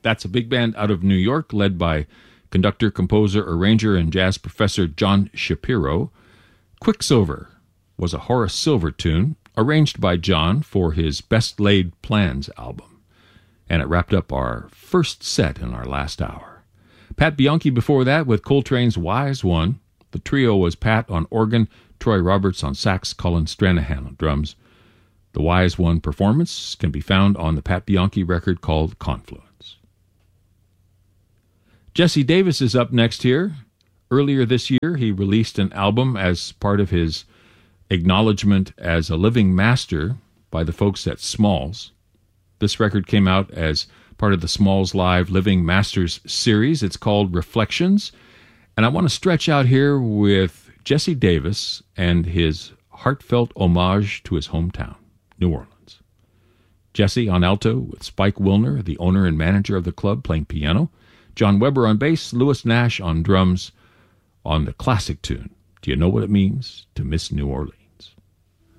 That's a big band out of New York, led by conductor, composer, arranger, and jazz professor John Shapiro. Quicksilver was a Horace Silver tune, arranged by John for his Best Laid Plans album. And it wrapped up our first set in our last hour. Pat Bianchi before that with Coltrane's Wise One. The trio was Pat on organ, Troy Roberts on sax, Colin Stranahan on drums. The Wise One performance can be found on the Pat Bianchi record called Confluence. Jesse Davis is up next here. Earlier this year, he released an album as part of his acknowledgement as a living master by the folks at Smalls. This record came out as part of the Smalls Live Living Masters series. It's called Reflections. And I want to stretch out here with Jesse Davis and his heartfelt homage to his hometown, New Orleans. Jesse on alto with Spike Wilner, the owner and manager of the club, playing piano. John Weber on bass, Lewis Nash on drums on the classic tune, Do You Know What It Means to Miss New Orleans?